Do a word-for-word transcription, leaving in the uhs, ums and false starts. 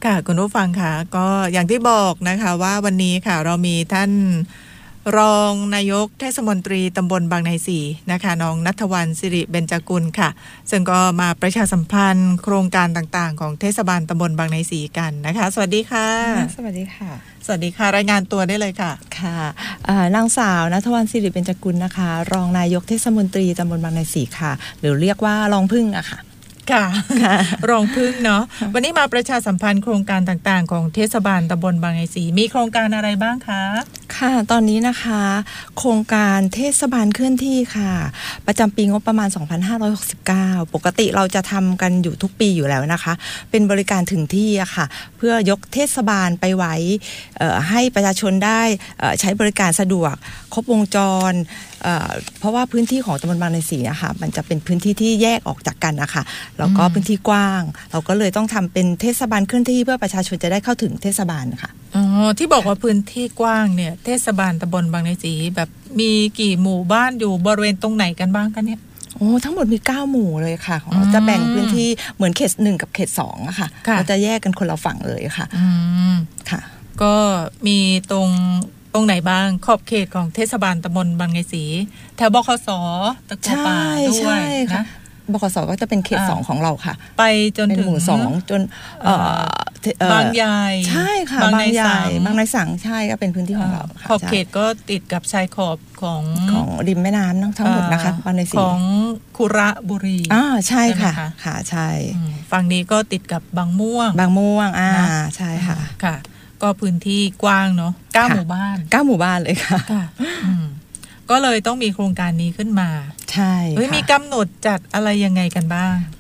ค่ะคุณผู้ฟังค่ะก็อย่างที่บอกนะคะว่าวันนี้ค่ะเรามีท่านรองนายกเทศมนตรีตำบลบางไทรศรีนะคะน้องณัฐวรรณสิริเบญจกุลค่ะซึ่งก็มาประชาสัมพันธ์โครงการต่างๆของเทศบาลตำบลบางไทรศรีกันนะคะสวัสดีค่ะสวัสดีค่ะสวัสดีค่ะรายงานตัวได้เลยค่ะค่ะนางสาวณัฐวรรณสิริเบญจกุลนะคะรองนายกเทศมนตรีตำบลบางไทรศรีค่ะหรือเรียกว่ารองพึ่งอะค่ะค่ะรองพึ่งเนาะวันนี้มาประชาสัมพันธ์โครงการต่างๆของเทศบาลตำบลบางไทรศรีมีโครงการอะไรบ้างคะค่ะตอนนี้นะคะโครงการเทศบาลเคลื่อนที่ค่ะประจำปีงบประมาณสองพันห้าร้อยหกสิบเก้าปกติเราจะทำกันอยู่ทุกปีอยู่แล้วนะคะเป็นบริการถึงที่อะค่ะเพื่อยกเทศบาลไปไว้ให้ประชาชนได้ใช้บริการสะดวกครบวงจรเพราะว่าพื้นที่ของตำบลบางไทรศรีอะค่ะมันจะเป็นพื้นที่ที่แยกออกจากกันนะคะแล้วก็พื้นที่กว้างเราก็เลยต้องทำเป็นเทศบาลเคลื่อนที่เพื่อประชาชนจะได้เข้าถึงเทศบาลค่ะอ๋อที่บอกว่าพื้นที่กว้างเนี่ยเทศบาลตำบลบางไทรศรีแบบมีกี่หมู่บ้านอยู่บริเวณตรงไหนกันบ้างคะเนี่ยโอ้ทั้งหมดมีเก้าหมู่เลยค่ะของเราจะแบ่งพื้นที่เหมือนเขตหนึ่งกับเขตสองอะค่ะเราจะแยกกันคนละฝั่งเลยค่ะอืมค่ะก็มีตรงตรงไหนบ้างขอบเขตของเทศบาลตำบลบางไทรศรีแถวบขส.ตะกัวป่าด้วยนะบขส.ก็จะเป็นเขตสองของเราค่ะไปจนถึงหมู่สองจนบางใหญ่ใช่ค่ะบางใหญ่บางในสังใช่ก็เป็นพื้นที่ของเราขอบเขตก็ติดกับชายขอบของของริมแม่น้ำทั้งหมดนะคะบางในสีของคุระบุรีอ่าใช่ค่ะค่ะใช่ฝั่งนี้ก็ติดกับบางม่วงบางม่วงอ่าใช่ค่ะค่ะก็พื้นที่กว้างเนาะเก้าหมู่บ้านเก้าหมู่บ้านเลยค่ะก็เลยต้องมีโครงการนี้ขึ้นมาใช่เฮ้ยมีกำหนดจัดอะไรยังไงกันบ้าง